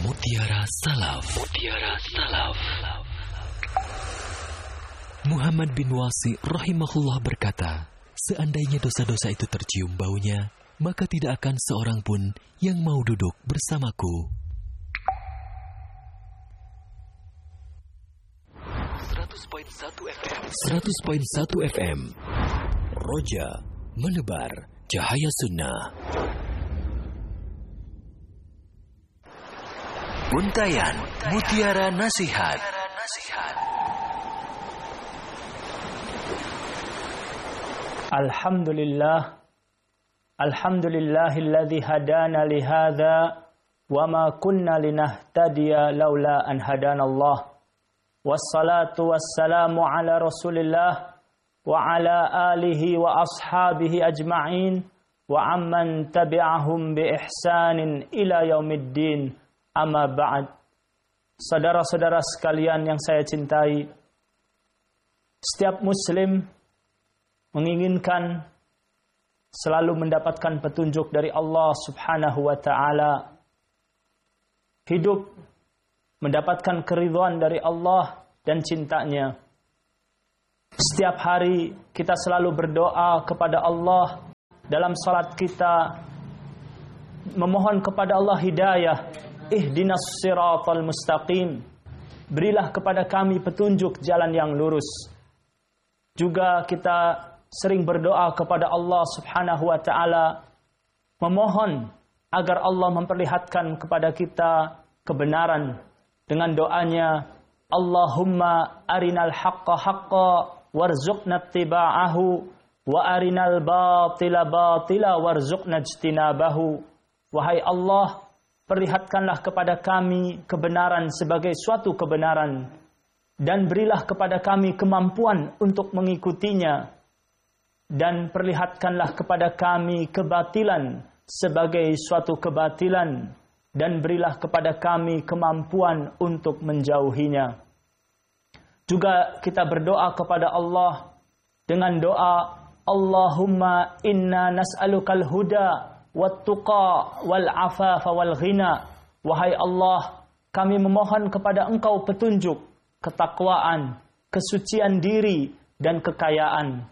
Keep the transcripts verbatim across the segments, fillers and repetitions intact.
Mutiara Salaf. Mutiara Salaf. Muhammad bin Wasi rahimahullah berkata, seandainya dosa-dosa itu tercium baunya, maka tidak akan seorang pun yang mau duduk bersamaku. seratus koma satu F M. seratus koma satu F M. Roja menebar cahaya sunnah. Untayan Mutiara Nasihat. Alhamdulillah. Alhamdulillahilladzi hadana li hadza wa ma kunna linahtadiya laula an hadanallah. Wassalatu wassalamu ala Rasulillah wa ala alihi wa ashabihi ajma'in wa amman tabi'ahum bi ihsanin ila yaumiddin. Amma ba'd. Saudara-saudara sekalian yang saya cintai, setiap muslim menginginkan selalu mendapatkan petunjuk dari Allah Subhanahu wa taala. Hidup mendapatkan keridhaan dari Allah dan cintanya. Setiap hari kita selalu berdoa kepada Allah dalam salat kita, memohon kepada Allah hidayah. Ihdinas siratal mustaqim. Berilah kepada kami petunjuk jalan yang lurus. Juga kita sering berdoa kepada Allah Subhanahu wa taala, memohon agar Allah memperlihatkan kepada kita kebenaran dengan doanya, Allahumma arinal haqqa haqqa warzuqna ittiba'ahu wa arinal batila batila warzuqna ijtinabahu. Wahai Allah, perlihatkanlah kepada kami kebenaran sebagai suatu kebenaran dan berilah kepada kami kemampuan untuk mengikutinya, dan perlihatkanlah kepada kami kebatilan sebagai suatu kebatilan dan berilah kepada kami kemampuan untuk menjauhinya. Juga kita berdoa kepada Allah dengan doa, Allahumma inna nas'alukal huda wat-tuqa wal-afafa wal-ghina. Wahai Allah, kami memohon kepada Engkau petunjuk, ketakwaan, kesucian diri, dan kekayaan.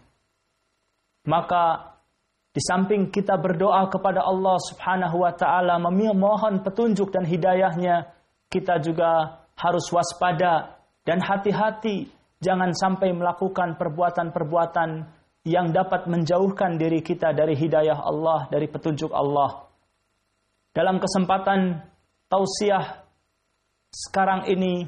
Maka di samping kita berdoa kepada Allah Subhanahu wa taala memohon petunjuk dan hidayahnya, kita juga harus waspada dan hati-hati jangan sampai melakukan perbuatan-perbuatan yang dapat menjauhkan diri kita dari hidayah Allah, dari petunjuk Allah. Dalam kesempatan tausiah sekarang ini,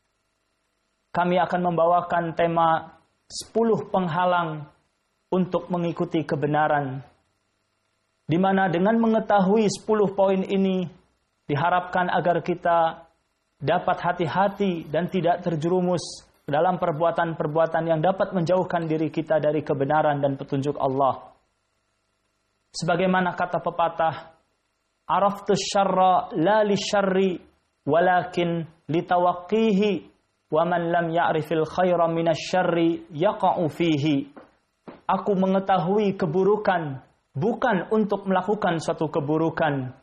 kami akan membawakan tema sepuluh penghalang untuk mengikuti kebenaran, di mana dengan mengetahui sepuluh poin ini, diharapkan agar kita dapat hati-hati dan tidak terjerumus dalam perbuatan-perbuatan yang dapat menjauhkan diri kita dari kebenaran dan petunjuk Allah. Sebagaimana kata pepatah, araftu syarra la li syarri walakin litawaqqihi wa man lam ya'rifil khaira minasy syarri yaqa'u fihi. Aku mengetahui keburukan bukan untuk melakukan suatu keburukan.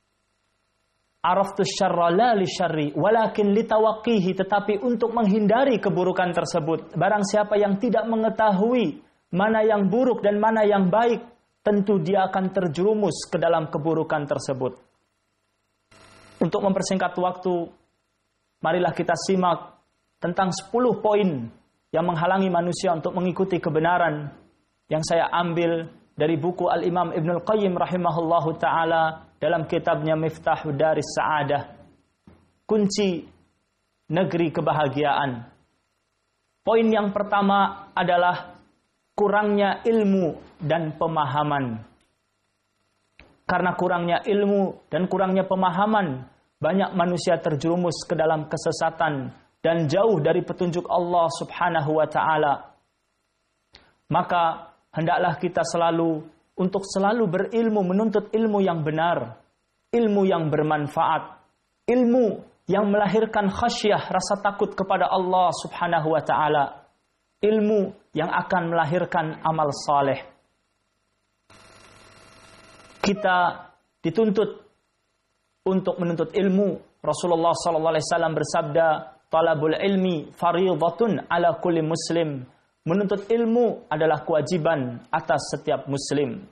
Araftu syarra la li syarri walakin litawaqqihi, tetapi untuk menghindari keburukan tersebut. Barang siapa yang tidak mengetahui mana yang buruk dan mana yang baik, tentu dia akan terjerumus ke dalam keburukan tersebut. Untuk mempersingkat waktu, marilah kita simak tentang sepuluh poin yang menghalangi manusia untuk mengikuti kebenaran yang saya ambil dari buku Al-Imam Ibnul Qayyim rahimahullahu ta'ala dalam kitabnya Miftahud Daris Sa'adah, kunci negeri kebahagiaan. Poin yang pertama adalah kurangnya ilmu dan pemahaman. Karena kurangnya ilmu dan kurangnya pemahaman, banyak manusia terjerumus ke dalam kesesatan dan jauh dari petunjuk Allah Subhanahu wa ta'ala. Maka hendaklah kita selalu untuk selalu berilmu, menuntut ilmu yang benar, ilmu yang bermanfaat, ilmu yang melahirkan khasyah, rasa takut kepada Allah Subhanahu wa taala, ilmu yang akan melahirkan amal saleh. Kita dituntut untuk menuntut ilmu. Rasulullah sallallahu alaihi wasallam bersabda, "Talabul ilmi fardhatun ala kulli muslim." Menuntut ilmu adalah kewajiban atas setiap muslim.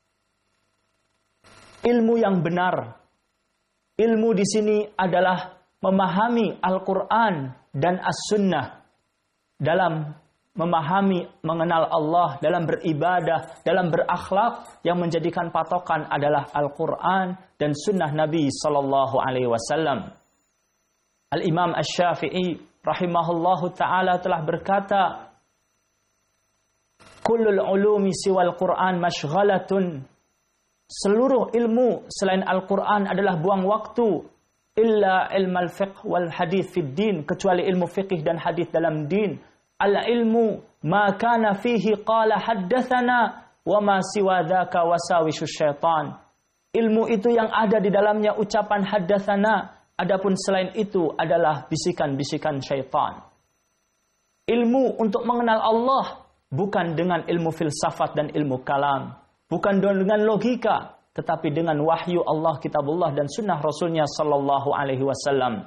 Ilmu yang benar. Ilmu di sini adalah memahami Al-Qur'an dan As-Sunnah. Dalam memahami, mengenal Allah, dalam beribadah, dalam berakhlak, yang menjadikan patokan adalah Al-Quran dan Sunnah Nabi Sallallahu Alaihi Wasallam. Al-Imam Asy-Syafi'i rahimahullahu ta'ala telah berkata, Kullul ulumi siwal Quran mashghalatun. Seluruh ilmu selain Al-Quran adalah buang waktu. Illa ilmal fiqh wal hadith fid din. Kecuali ilmu fiqh dan hadith dalam din. Al-ilmu ma kana fihi qala haddathana wa ma siwa dhaka wasawishu syaitan. Ilmu itu yang ada di dalamnya ucapan haddathana, adapun selain itu adalah bisikan-bisikan syaitan. Ilmu untuk mengenal Allah bukan dengan ilmu filsafat dan ilmu kalam, bukan dengan logika, tetapi dengan wahyu Allah, kitabullah dan sunnah Rasulnya sallallahu alaihi wasallam.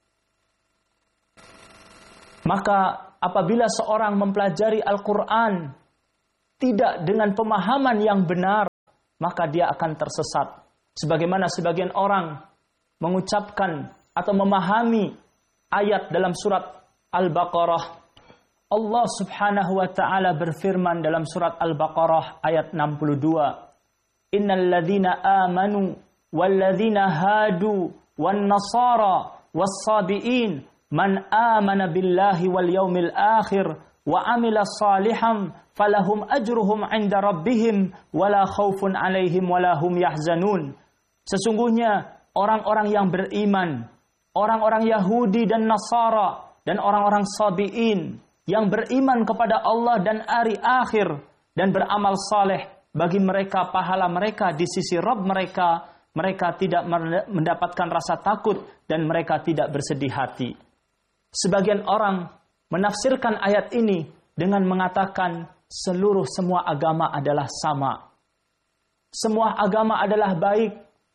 Maka apabila seorang mempelajari Al-Quran tidak dengan pemahaman yang benar, maka dia akan tersesat. Sebagaimana sebagian orang mengucapkan atau memahami ayat dalam surat Al-Baqarah. Allah subhanahu wa ta'ala berfirman dalam surat Al-Baqarah ayat enam puluh dua. Innal ladzina amanu wal ladzina hadu wan nasara was sabiin man amana billahi wal yaumil akhir wa amila salihan falahum ajruhum 'inda rabbihim wala khaufun 'alaihim wala hum yahzanun. Sesungguhnya orang-orang yang beriman, orang-orang Yahudi dan Nasara dan orang-orang Sabiin yang beriman kepada Allah dan hari akhir dan beramal saleh, bagi mereka pahala mereka di sisi Rabb mereka, mereka tidak mendapatkan rasa takut dan mereka tidak bersedih hati. Sebagian orang menafsirkan ayat ini dengan mengatakan seluruh semua agama adalah sama. Semua agama adalah baik.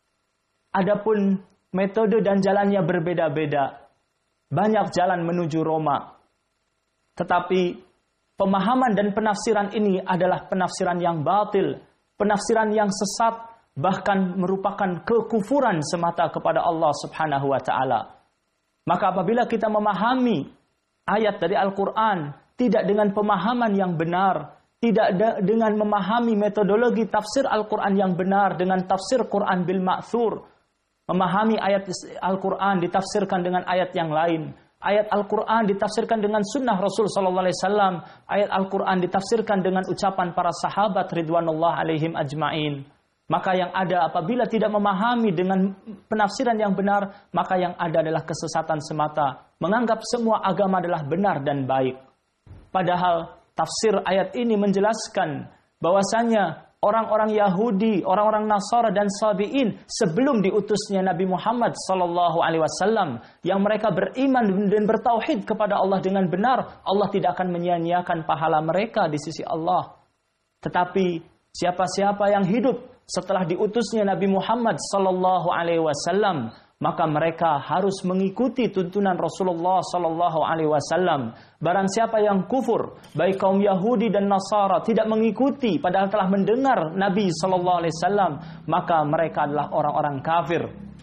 Adapun metode dan jalannya berbeda-beda. Banyak jalan menuju Roma. Tetapi pemahaman dan penafsiran ini adalah penafsiran yang batil, penafsiran yang sesat, bahkan merupakan kekufuran semata kepada Allah Subhanahu wa taala. Maka apabila kita memahami ayat dari Al-Quran tidak dengan pemahaman yang benar, tidak dengan memahami metodologi tafsir Al-Quran yang benar dengan tafsir Quran bil ma'thur, memahami ayat Al-Quran ditafsirkan dengan ayat yang lain, ayat Al-Quran ditafsirkan dengan sunnah Rasul sallallahu alaihi wasallam, ayat Al-Quran ditafsirkan dengan ucapan para sahabat ridwanullah alaihim ajma'in. Maka yang ada apabila tidak memahami dengan penafsiran yang benar, maka yang ada adalah kesesatan semata. Menganggap semua agama adalah benar dan baik. Padahal tafsir ayat ini menjelaskan bahwasanya orang-orang Yahudi, orang-orang Nasara dan Sabiin sebelum diutusnya Nabi Muhammad sallallahu alaihi wasallam yang mereka beriman dan bertauhid kepada Allah dengan benar, Allah tidak akan menyia-nyiakan pahala mereka di sisi Allah. Tetapi siapa-siapa yang hidup setelah diutusnya Nabi Muhammad sallallahu alaihi wasallam, maka mereka harus mengikuti tuntunan Rasulullah sallallahu alaihi wasallam. Barang siapa yang kufur, baik kaum Yahudi dan Nasara, tidak mengikuti padahal telah mendengar Nabi sallallahu alaihi wasallam, maka mereka adalah orang-orang kafir.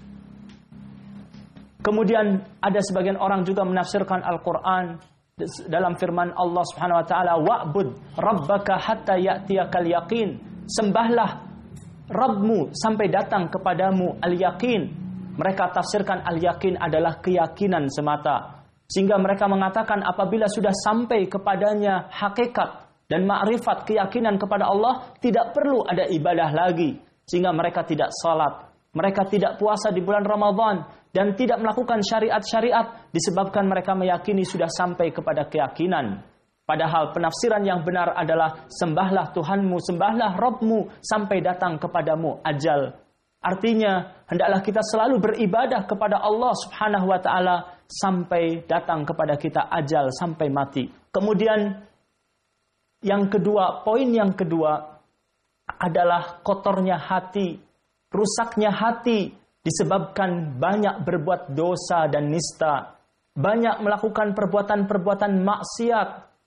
Kemudian ada sebagian orang juga menafsirkan Al-Quran dalam firman Allah Subhanahu wa taala, wa'bud rabbaka hatta ya'tiyakal yaqin. Sembahlah Rabbmu sampai datang kepadamu al-yakin. Mereka tafsirkan al-yakin adalah keyakinan semata. Sehingga mereka mengatakan apabila sudah sampai kepadanya hakikat dan ma'rifat keyakinan kepada Allah, tidak perlu ada ibadah lagi. Sehingga mereka tidak salat, mereka tidak puasa di bulan Ramadan, dan tidak melakukan syariat-syariat disebabkan mereka meyakini sudah sampai kepada keyakinan. Padahal penafsiran yang benar adalah sembahlah Tuhanmu, sembahlah Rabbmu sampai datang kepadamu ajal. Artinya hendaklah kita selalu beribadah kepada Allah Subhanahu wa taala sampai datang kepada kita ajal, sampai mati. Kemudian yang kedua, poin yang kedua adalah kotornya hati, rusaknya hati disebabkan banyak berbuat dosa dan nista, banyak melakukan perbuatan-perbuatan maksiat,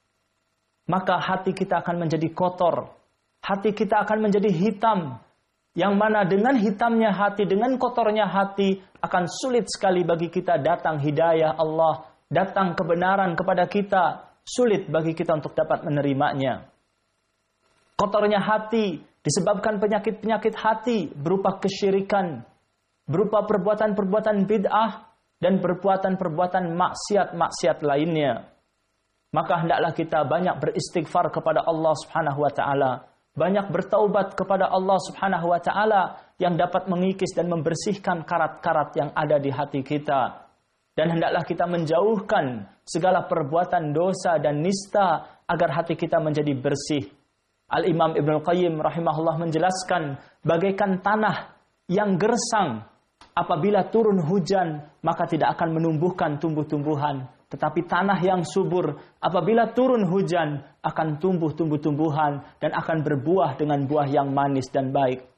maka hati kita akan menjadi kotor, hati kita akan menjadi hitam, yang mana dengan hitamnya hati, dengan kotornya hati, akan sulit sekali bagi kita datang hidayah Allah, datang kebenaran kepada kita, sulit bagi kita untuk dapat menerimanya. Kotornya hati disebabkan penyakit-penyakit hati berupa kesyirikan, berupa perbuatan-perbuatan bid'ah, dan perbuatan-perbuatan maksiat-maksiat lainnya. Maka hendaklah kita banyak beristighfar kepada Allah Subhanahu wa taala, banyak bertaubat kepada Allah Subhanahu wa taala yang dapat mengikis dan membersihkan karat-karat yang ada di hati kita. Dan hendaklah kita menjauhkan segala perbuatan dosa dan nista agar hati kita menjadi bersih. Al-Imam Ibnu Qayyim rahimahullah menjelaskan, bagaikan tanah yang gersang, apabila turun hujan maka tidak akan menumbuhkan tumbuh-tumbuhan, tetapi tanah yang subur apabila turun hujan akan tumbuh tumbuh-tumbuhan dan akan berbuah dengan buah yang manis dan baik.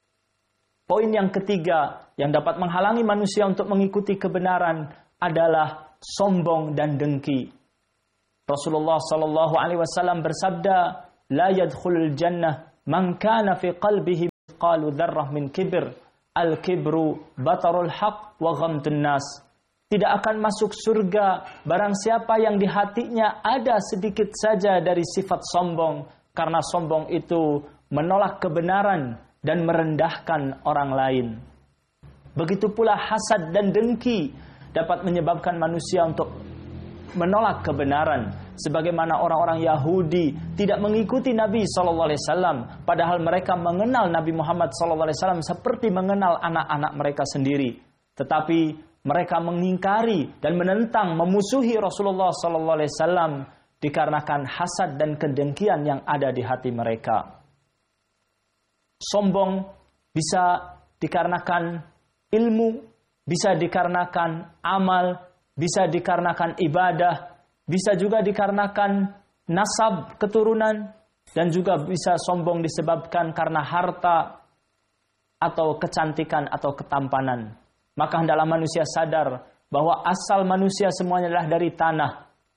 Poin yang ketiga yang dapat menghalangi manusia untuk mengikuti kebenaran adalah sombong dan dengki. Rasulullah sallallahu alaihi wasallam bersabda, la yadkhulul jannah man kana fi qalbihi mithqalu dzarrah min kibr. Al-kibru batarul haq wa ghamtun nas. Tidak akan masuk surga barang siapa yang di hatinya ada sedikit saja dari sifat sombong, karena sombong itu menolak kebenaran dan merendahkan orang lain. Begitu pula hasad dan dengki dapat menyebabkan manusia untuk menolak kebenaran, sebagaimana orang-orang Yahudi tidak mengikuti Nabi shallallahu alaihi wasallam, padahal mereka mengenal Nabi Muhammad shallallahu alaihi wasallam seperti mengenal anak-anak mereka sendiri. Tetapi mereka mengingkari dan menentang, memusuhi Rasulullah shallallahu alaihi wasallam dikarenakan hasad dan kedengkian yang ada di hati mereka. Sombong bisa dikarenakan ilmu, bisa dikarenakan amal, bisa dikarenakan ibadah, bisa juga dikarenakan nasab keturunan, dan juga bisa sombong disebabkan karena harta atau kecantikan atau ketampanan. Maka hendaklah manusia sadar bahwa asal manusia semuanya adalah dari tanah,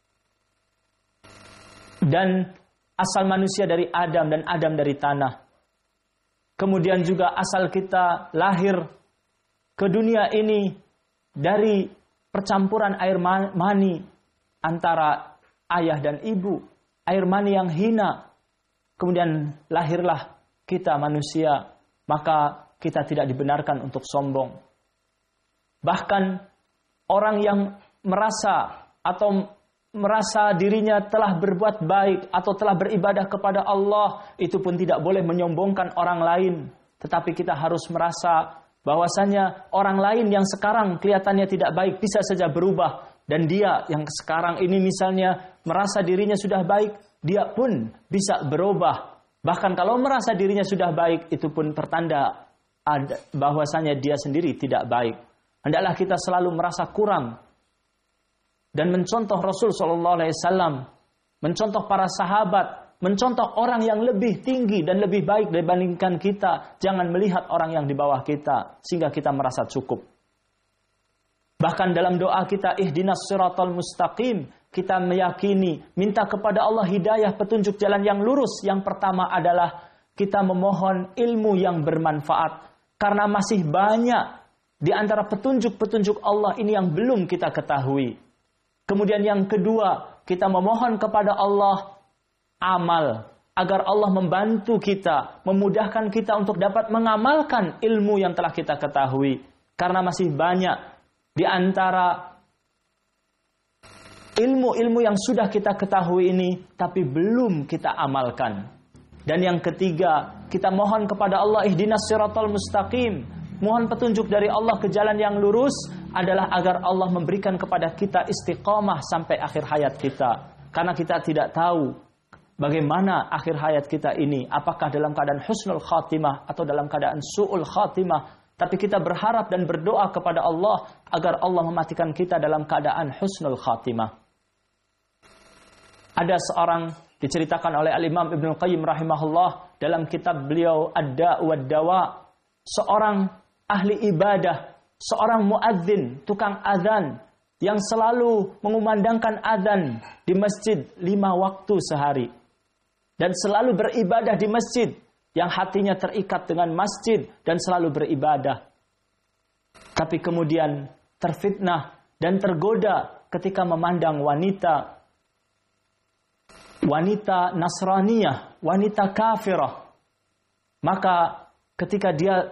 dan asal manusia dari Adam dan Adam dari tanah. Kemudian juga asal kita lahir ke dunia ini dari percampuran air mani antara ayah dan ibu, air mani yang hina. Kemudian lahirlah kita manusia, maka kita tidak dibenarkan untuk sombong. Bahkan orang yang merasa atau merasa dirinya telah berbuat baik atau telah beribadah kepada Allah, itu pun tidak boleh menyombongkan orang lain. Tetapi kita harus merasa bahwasanya orang lain yang sekarang kelihatannya tidak baik bisa saja berubah, dan dia yang sekarang ini misalnya merasa dirinya sudah baik, dia pun bisa berubah. Bahkan kalau merasa dirinya sudah baik, itu pun pertanda bahwasanya dia sendiri tidak baik. Hendaklah kita selalu merasa kurang dan mencontoh Rasul sallallahu alaihi wasallam, mencontoh para sahabat, mencontoh orang yang lebih tinggi dan lebih baik dibandingkan kita. Jangan melihat orang yang di bawah kita sehingga kita merasa cukup. Bahkan dalam doa kita, ihdinas siratal mustaqim, kita meyakini, minta kepada Allah hidayah, petunjuk jalan yang lurus. Yang pertama adalah kita memohon ilmu yang bermanfaat, karena masih banyak di antara petunjuk-petunjuk Allah ini yang belum kita ketahui. Kemudian yang kedua, kita memohon kepada Allah amal, agar Allah membantu kita, memudahkan kita untuk dapat mengamalkan ilmu yang telah kita ketahui. Karena masih banyak di antara ilmu-ilmu yang sudah kita ketahui ini, tapi belum kita amalkan. Dan yang ketiga, kita mohon kepada Allah ihdinas siratal mustaqim, mohon petunjuk dari Allah ke jalan yang lurus, adalah agar Allah memberikan kepada kita istiqamah sampai akhir hayat kita. Karena kita tidak tahu bagaimana akhir hayat kita ini, apakah dalam keadaan husnul khatimah atau dalam keadaan su'ul khatimah. Tapi kita berharap dan berdoa kepada Allah agar Allah mematikan kita dalam keadaan husnul khatimah. Ada seorang, diceritakan oleh Al-Imam Ibnu Qayyim rahimahullah dalam kitab beliau Ad-Da' wad Dawa, seorang ahli ibadah seorang muadzin, tukang adzan yang selalu mengumandangkan adzan di masjid lima waktu sehari dan selalu beribadah di masjid, yang hatinya terikat dengan masjid dan selalu beribadah. Tapi kemudian terfitnah dan tergoda ketika memandang wanita wanita Nasraniyah, wanita kafirah. Maka ketika dia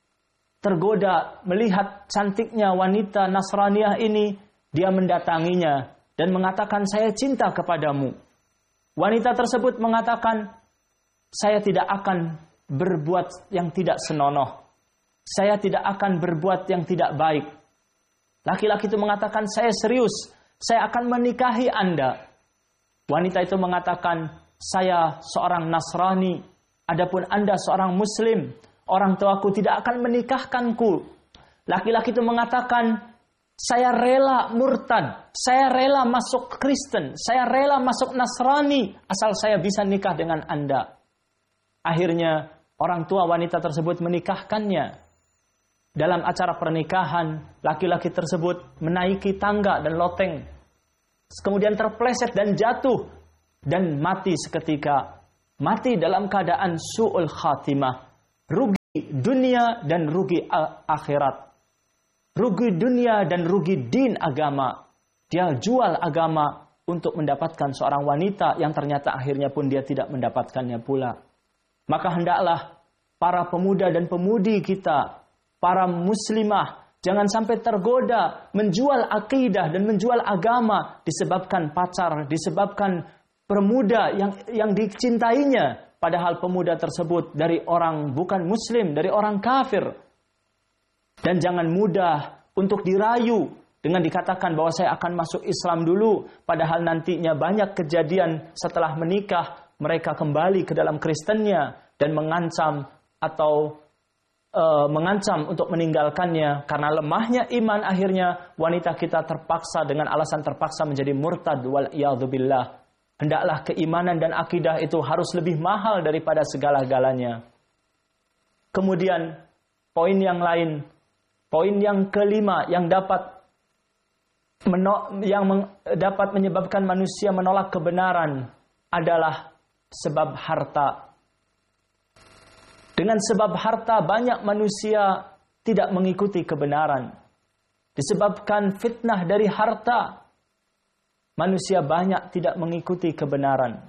tergoda melihat cantiknya wanita Nasraniyah ini, dia mendatanginya dan mengatakan, "Saya cinta kepadamu." Wanita tersebut mengatakan, "Saya tidak akan berbuat yang tidak senonoh. Saya tidak akan berbuat yang tidak baik." Laki-laki itu mengatakan, "Saya serius, saya akan menikahi Anda." Wanita itu mengatakan, "Saya seorang Nasrani, adapun Anda seorang Muslim. Orang tuaku tidak akan menikahkanku." Laki-laki itu mengatakan, "Saya rela murtad, saya rela masuk Kristen, saya rela masuk Nasrani, asal saya bisa nikah dengan Anda." Akhirnya orang tua wanita tersebut menikahkannya. Dalam acara pernikahan, laki-laki tersebut menaiki tangga dan loteng, kemudian terpleset dan jatuh dan mati seketika. Mati dalam keadaan su'ul khatimah. Rugi dunia dan rugi akhirat. Rugi dunia dan rugi din agama. Dia jual agama untuk mendapatkan seorang wanita yang ternyata akhirnya pun dia tidak mendapatkannya pula. Maka hendaklah para pemuda dan pemudi kita, para muslimah, jangan sampai tergoda menjual akidah dan menjual agama disebabkan pacar, disebabkan pemuda yang yang dicintainya, padahal pemuda tersebut dari orang bukan muslim, dari orang kafir. Dan jangan mudah untuk dirayu dengan dikatakan bahwa saya akan masuk Islam dulu, padahal nantinya banyak kejadian setelah menikah mereka kembali ke dalam Kristennya dan mengancam atau Uh, mengancam untuk meninggalkannya karena lemahnya iman. Akhirnya wanita kita terpaksa dengan alasan terpaksa menjadi murtad, wal iyadzubillah. Hendaklah keimanan dan akidah itu harus lebih mahal daripada segala-galanya. Kemudian poin yang lain, poin yang kelima yang dapat meno- yang meng- dapat menyebabkan manusia menolak kebenaran adalah sebab harta. Dengan sebab harta banyak manusia tidak mengikuti kebenaran. Disebabkan fitnah dari harta, manusia banyak tidak mengikuti kebenaran.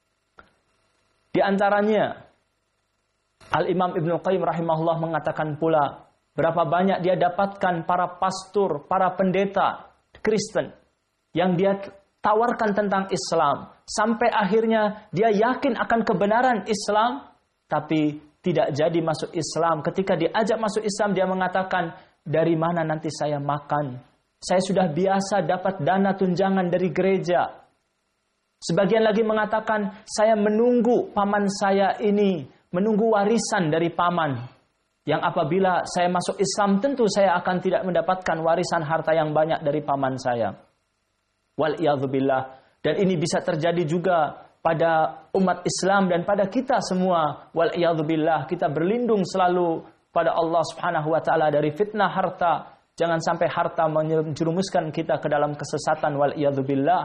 Di antaranya, Al-Imam Ibnu Qayyim rahimahullah mengatakan pula, berapa banyak dia dapatkan para pastor, para pendeta Kristen yang dia tawarkan tentang Islam. Sampai akhirnya dia yakin akan kebenaran Islam, tapi tidak jadi masuk Islam. Ketika diajak masuk Islam, dia mengatakan, "Dari mana nanti saya makan? Saya sudah biasa dapat dana tunjangan dari gereja." Sebagian lagi mengatakan, "Saya menunggu paman saya ini, menunggu warisan dari paman. Yang apabila saya masuk Islam, tentu saya akan tidak mendapatkan warisan harta yang banyak dari paman saya." Wal iyadzubillah. Dan ini bisa terjadi juga pada umat Islam dan pada kita semua. Wal iyadzubillah, kita berlindung selalu pada Allah Subhanahu wa taala dari fitnah harta. Jangan sampai harta menjerumuskan kita ke dalam kesesatan. Wal iyadzubillah.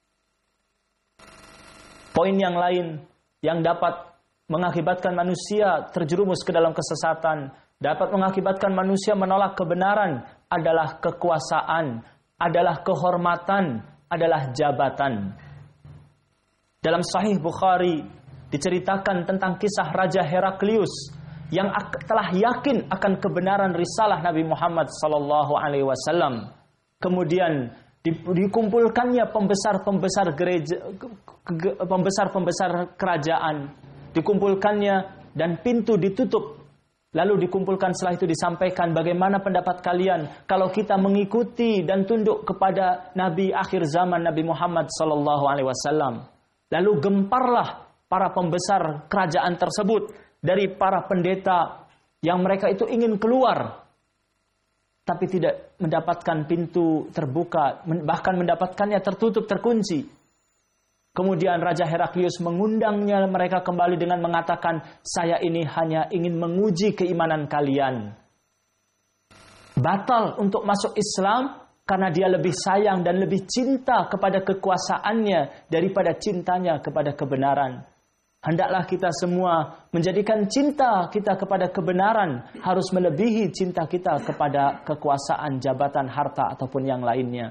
Poin yang lain yang dapat mengakibatkan manusia terjerumus ke dalam kesesatan, dapat mengakibatkan manusia menolak kebenaran adalah kekuasaan, adalah kehormatan, adalah jabatan. Dalam Sahih Bukhari diceritakan tentang kisah Raja Heraklius yang telah yakin akan kebenaran risalah Nabi Muhammad sallallahu alaihi wasallam. Kemudian dikumpulkannya pembesar-pembesar gereja, pembesar-pembesar kerajaan, dikumpulkannya dan pintu ditutup. Lalu dikumpulkan, setelah itu disampaikan, bagaimana pendapat kalian kalau kita mengikuti dan tunduk kepada Nabi akhir zaman Nabi Muhammad sallallahu alaihi wasallam. Lalu gemparlah para pembesar kerajaan tersebut dari para pendeta yang mereka itu ingin keluar, tapi tidak mendapatkan pintu terbuka, bahkan mendapatkannya tertutup, terkunci. Kemudian Raja Heraklius mengundangnya mereka kembali dengan mengatakan, "Saya ini hanya ingin menguji keimanan kalian." batal untuk masuk Islam karena dia lebih sayang dan lebih cinta kepada kekuasaannya daripada cintanya kepada kebenaran. Hendaklah kita semua menjadikan cinta kita kepada kebenaran harus melebihi cinta kita kepada kekuasaan, jabatan, harta, ataupun yang lainnya.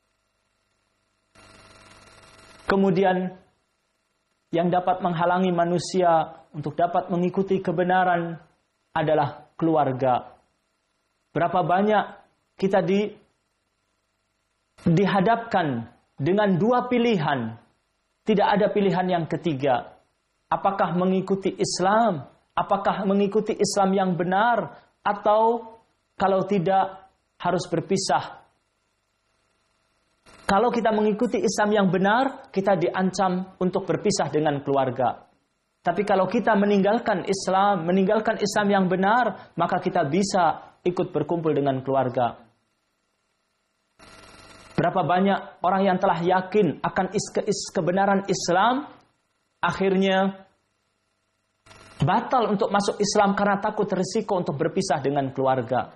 Kemudian, yang dapat menghalangi manusia untuk dapat mengikuti kebenaran adalah keluarga. Berapa banyak kita di, dihadapkan dengan dua pilihan. Tidak ada pilihan yang ketiga. Apakah mengikuti Islam? Apakah mengikuti Islam yang benar? Atau kalau tidak, harus berpisah. Kalau kita mengikuti Islam yang benar, kita diancam untuk berpisah dengan keluarga. Tapi kalau kita meninggalkan Islam, meninggalkan Islam yang benar, maka kita bisa ikut berkumpul dengan keluarga. Berapa banyak orang yang telah yakin akan is- kebenaran Islam, akhirnya batal untuk masuk Islam karena takut risiko untuk berpisah dengan keluarga.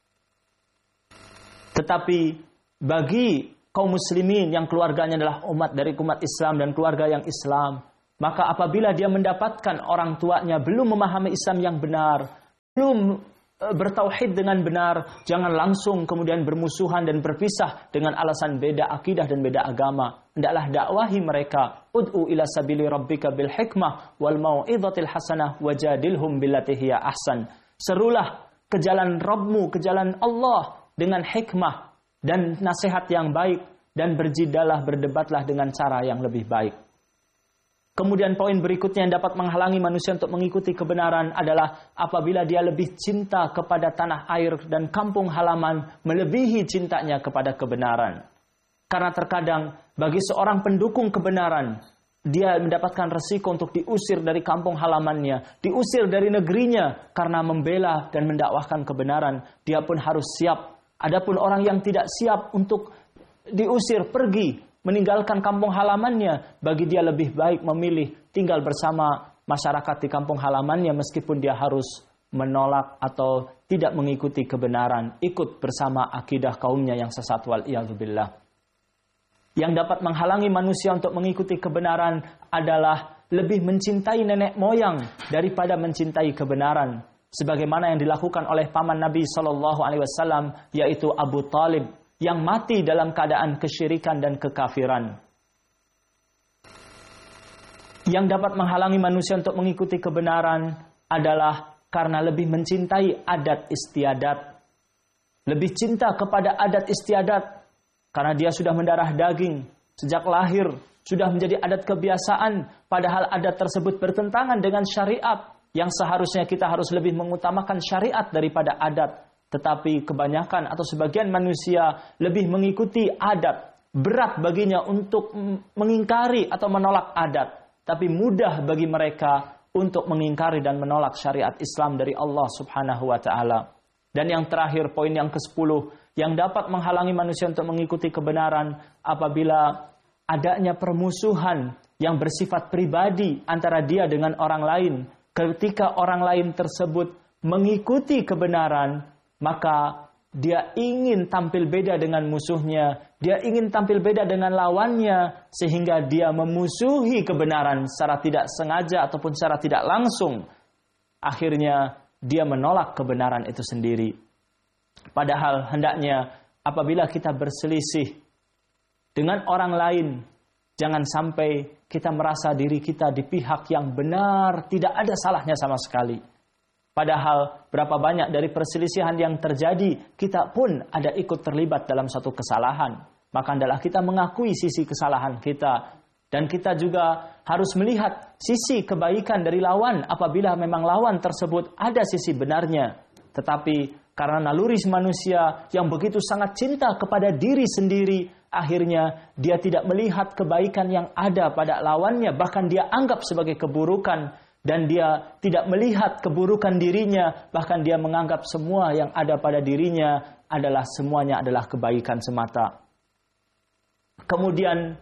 Tetapi bagi kaum muslimin yang keluarganya adalah umat dari umat Islam dan keluarga yang Islam, maka apabila dia mendapatkan orang tuanya belum memahami Islam yang benar, belum bertauhid dengan benar, jangan langsung kemudian bermusuhan dan berpisah dengan alasan beda akidah dan beda agama. Hendaklah dakwahi mereka. Ud'u ila sabili rabbika bil hikmah wal mau'izatil hasanah wajadilhum billati hiya ahsan. Serulah ke jalan Rabbmu, ke jalan Allah dengan hikmah dan nasihat yang baik, dan berjidalah, berdebatlah dengan cara yang lebih baik. Kemudian poin berikutnya yang dapat menghalangi manusia untuk mengikuti kebenaran adalah apabila dia lebih cinta kepada tanah air dan kampung halaman melebihi cintanya kepada kebenaran. Karena terkadang bagi seorang pendukung kebenaran, dia mendapatkan resiko untuk diusir dari kampung halamannya, diusir dari negerinya karena membela dan mendakwahkan kebenaran. Dia pun harus siap. Adapun orang yang tidak siap untuk diusir pergi, meninggalkan kampung halamannya, bagi dia lebih baik memilih tinggal bersama masyarakat di kampung halamannya meskipun dia harus menolak atau tidak mengikuti kebenaran, ikut bersama akidah kaumnya yang sesat wal iyadzubillah. Yang dapat menghalangi manusia untuk mengikuti kebenaran adalah lebih mencintai nenek moyang daripada mencintai kebenaran. Sebagaimana yang dilakukan oleh paman Nabi shallallahu alaihi wasallam, yaitu Abu Talib, yang mati dalam keadaan kesyirikan dan kekafiran. Yang dapat menghalangi manusia untuk mengikuti kebenaran adalah karena lebih mencintai adat istiadat. Lebih cinta kepada adat istiadat, karena dia sudah mendarah daging sejak lahir, sudah menjadi adat kebiasaan, padahal adat tersebut bertentangan dengan syariat. Yang seharusnya kita harus lebih mengutamakan syariat daripada adat. Tetapi kebanyakan atau sebagian manusia lebih mengikuti adat. Berat baginya untuk mengingkari atau menolak adat. Tapi mudah bagi mereka untuk mengingkari dan menolak syariat Islam dari Allah subhanahu wa ta'ala. Dan yang terakhir, poin yang kesepuluh, yang dapat menghalangi manusia untuk mengikuti kebenaran apabila adanya permusuhan yang bersifat pribadi antara dia dengan orang lain. Ketika orang lain tersebut mengikuti kebenaran, maka dia ingin tampil beda dengan musuhnya, dia ingin tampil beda dengan lawannya, sehingga dia memusuhi kebenaran secara tidak sengaja ataupun secara tidak langsung. Akhirnya dia menolak kebenaran itu sendiri. Padahal hendaknya apabila kita berselisih dengan orang lain, jangan sampai kita merasa diri kita di pihak yang benar, tidak ada salahnya sama sekali. Padahal berapa banyak dari perselisihan yang terjadi, kita pun ada ikut terlibat dalam satu kesalahan. Maka hendaklah kita mengakui sisi kesalahan kita. Dan kita juga harus melihat sisi kebaikan dari lawan apabila memang lawan tersebut ada sisi benarnya. Tetapi karena naluri manusia yang begitu sangat cinta kepada diri sendiri, akhirnya dia tidak melihat kebaikan yang ada pada lawannya, bahkan dia anggap sebagai keburukan, dan dia tidak melihat keburukan dirinya, bahkan dia menganggap semua yang ada pada dirinya adalah semuanya adalah kebaikan semata. Kemudian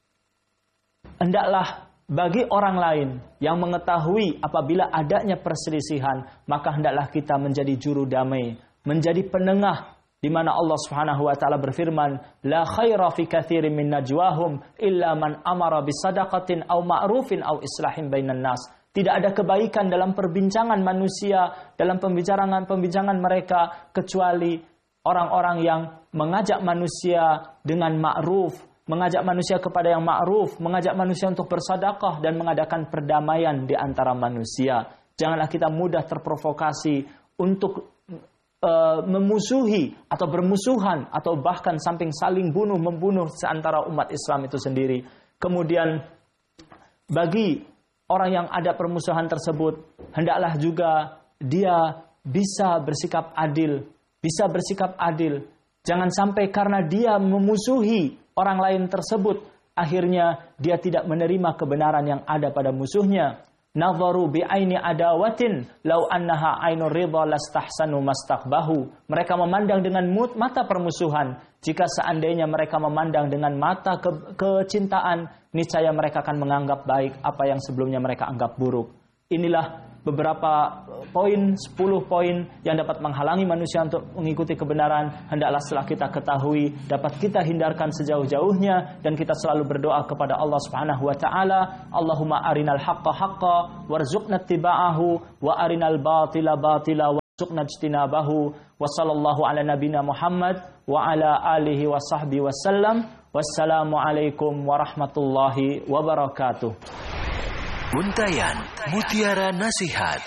hendaklah bagi orang lain yang mengetahui apabila adanya perselisihan, maka hendaklah kita menjadi juru damai, menjadi penengah di mana Allah Subhanahu wa taala berfirman, "La khaira fi katsirin min najwahum illa man amara bisadaqatin aw ma'rufin aw islahin bainan nas." Tidak ada kebaikan dalam perbincangan manusia, dalam pembicaraan-pembicaraan mereka kecuali orang-orang yang mengajak manusia dengan ma'ruf, mengajak manusia kepada yang ma'ruf, mengajak manusia untuk bersedekah dan mengadakan perdamaian di antara manusia. Janganlah kita mudah terprovokasi untuk Uh, memusuhi atau bermusuhan atau bahkan sampai saling bunuh membunuh seantara umat Islam itu sendiri. Kemudian bagi orang yang ada permusuhan tersebut, hendaklah juga dia bisa bersikap adil, bisa bersikap adil. Jangan sampai karena dia memusuhi orang lain tersebut, akhirnya dia tidak menerima kebenaran yang ada pada musuhnya. Nadharu bi'aini adawatin law annaha ainur ridha lastahsanu mastaqbahu. Mereka memandang dengan mata permusuhan. Jika seandainya mereka memandang dengan mata ke kecintaan, niscaya mereka akan menganggap baik apa yang sebelumnya mereka anggap buruk. Inilah beberapa poin, sepuluh poin yang dapat menghalangi manusia untuk mengikuti kebenaran. Hendaklah setelah kita ketahui, dapat kita hindarkan sejauh-jauhnya, dan kita selalu berdoa kepada Allah Subhanahu wa taala, Allahumma arinal haqqa haqqa warzuqna ittiba'ahu wa arinal batila batila warzuqna ijtinabahu. Wa sallallahu ala nabina Muhammad wa ala alihi wa sahbihi wasallam. Wassalamu alaikum warahmatullahi wabarakatuh. Untayan Mutiara Nasihat.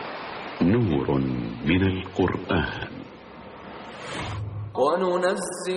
Nurun minal Qur'an.